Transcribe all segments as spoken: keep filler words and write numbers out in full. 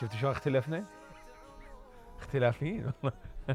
شفت شلون اختلفنا؟ اختلافيين والله.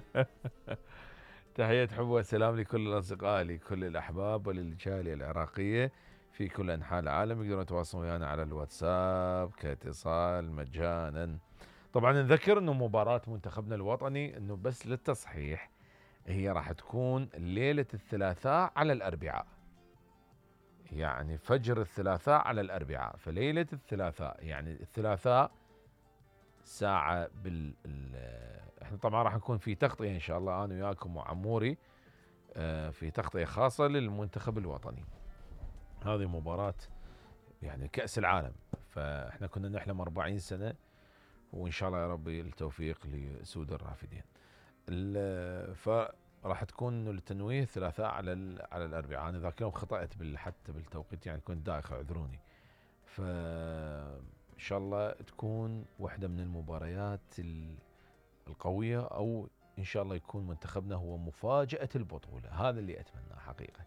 تحية حب والسلام لكل الأصدقاء، لكل الأحباب وللجالية العراقية في كل أنحاء العالم. يقدرون يتواصلون ويانا على الواتساب كاتصال مجانا. طبعا نذكر أنه مباراة منتخبنا الوطني أنه بس للتصحيح هي راح تكون ليلة الثلاثاء على الأربعاء، يعني فجر الثلاثاء على الأربعاء. فليلة الثلاثاء يعني الثلاثاء ساعة بال ال- احنا طبعا راح نكون في تغطية ان شاء الله انا وياكم وعموري، آه، في تغطية خاصة للمنتخب الوطني. هذه مباراة يعني كأس العالم، فاحنا كنا نحلم أربعين سنة، وان شاء الله يا ربي التوفيق لسود الرافدين. ال- فراح تكون التنويه ثلاثاء على ال- على الاربعاء. انا ذاك اليوم خطأت بال- حتى بالتوقيت، يعني كنت دايخ اعذروني. ف ان شاء الله تكون واحدة من المباريات ال- القوية، او ان شاء الله يكون منتخبنا هو مفاجأة البطولة. هذا اللي اتمناه حقيقة.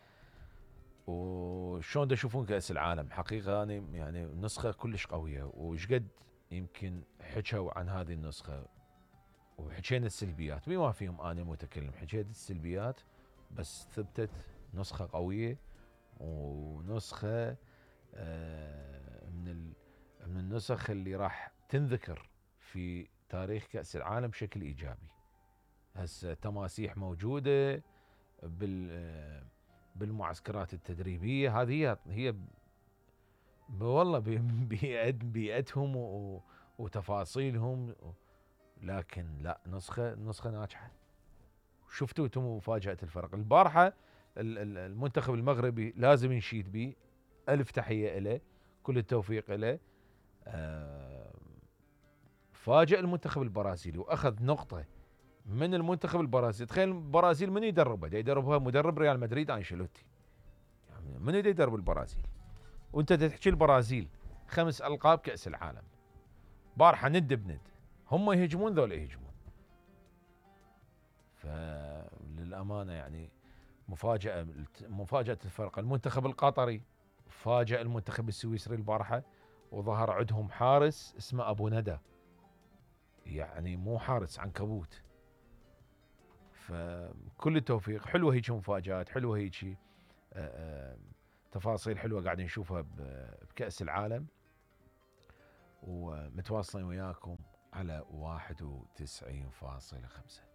وشلون تشوفون كأس العالم؟ حقيقة أنا يعني نسخة كلش قوية، وش قد يمكن حكوا عن هذه النسخة وحكينا السلبيات، بما فيهم أنا متكلم حكيت السلبيات، بس ثبتت نسخة قوية ونسخة آه، من ال- من النسخ اللي راح تنذكر في تاريخ كأس العالم بشكل إيجابي. هسه تماسيح موجودة بال آه، بالمعسكرات التدريبية، هذه هي هي ب- والله ب- بيئت بيئتهم و- وتفاصيلهم، لكن لا، نسخة نسخة ناجحة. شفتوا انتم مفاجأة الفرق البارحة؟ ال- ال- المنتخب المغربي لازم نشيد به، ألف تحية له، كل التوفيق له. آه، فاجأ المنتخب البرازيلي وأخذ نقطة من المنتخب البرازيلي. تخيل البرازيل من يدربها؟ دا يدربها مدرب ريال مدريد انشيلوتي، يعني من يدا يدرب البرازيل؟ وانت تحكي البرازيل خمس القاب كأس العالم، بارحة ند بند، هم يهجمون ذولا يهجمون. فللأمانة يعني مفاجأة مفاجأة الفرق. المنتخب القطري فاجأ المنتخب السويسري البارحة، وظهر عندهم حارس اسمه أبو ندى، يعني مو حارس عنكبوت. فكل التوفيق. حلوة هيك مفاجآت، حلوة هيك آه، آه، تفاصيل حلوة قاعدين نشوفها بكأس العالم. ومتواصلين وياكم على واحد وتسعين فاصلة خمسة.